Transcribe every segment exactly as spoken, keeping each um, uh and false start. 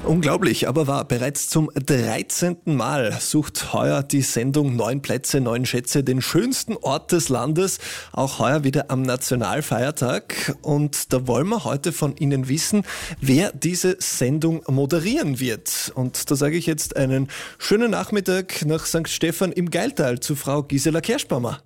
Unglaublich, aber wahr. Bereits zum dreizehnten Mal sucht heuer die Sendung Neun Plätze, Neun Schätze den schönsten Ort des Landes. Auch heuer wieder am Nationalfeiertag. Und da wollen wir heute von Ihnen wissen, wer diese Sendung moderieren wird. Und da sage ich jetzt einen schönen Nachmittag nach Sankt Stephan im Geiltal zu Frau Gisela Kerschbaumer.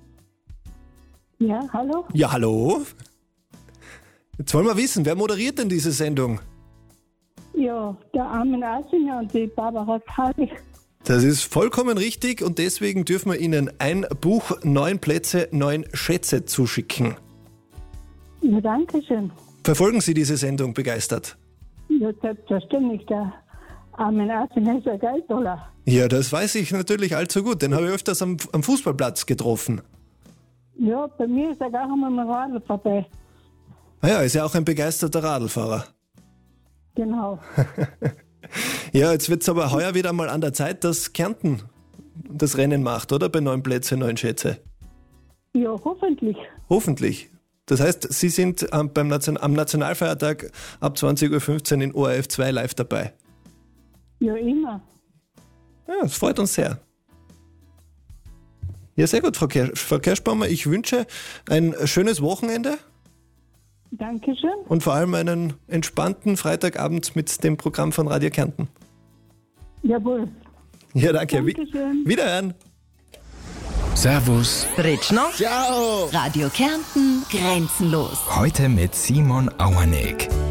Ja, hallo? Ja, hallo. Jetzt wollen wir wissen, wer moderiert denn diese Sendung? Ja, der Armin Asinger und die Barbara Kallich. Das ist vollkommen richtig und deswegen dürfen wir Ihnen ein Buch Neun Plätze, Neun Schätze zuschicken. Ja, danke schön. Verfolgen Sie diese Sendung begeistert? Ja, selbstverständlich. Der Armin Asinger ist ein Geiltoller. Ja, das weiß ich natürlich allzu gut. Den habe ich öfters am, am Fußballplatz getroffen. Ja, bei mir ist er gar einmal mit dem Radl vorbei. Ah ja, ist ja auch ein begeisterter Radlfahrer. Genau. Ja, jetzt wird es aber heuer wieder mal an der Zeit, dass Kärnten das Rennen macht, oder? Bei Neun Plätze, Neun Schätze. Ja, hoffentlich. Hoffentlich. Das heißt, Sie sind am, beim Nation, am Nationalfeiertag ab zwanzig Uhr fünfzehn in O R F zwei live dabei. Ja, immer. Ja, das freut uns sehr. Ja, sehr gut, Frau, Kersch, Frau Kerschbaumer. Ich wünsche ein schönes Wochenende. Dankeschön. Und vor allem einen entspannten Freitagabend mit dem Programm von Radio Kärnten. Jawohl. Ja, danke. Dankeschön. Wiederhören. Servus. Britschner. Ciao. Radio Kärnten, grenzenlos. Heute mit Simon Auerneck.